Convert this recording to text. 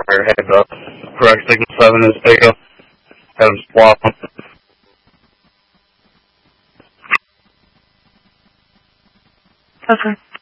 had the correct signal 7 is Pico. Had him swap. Okay.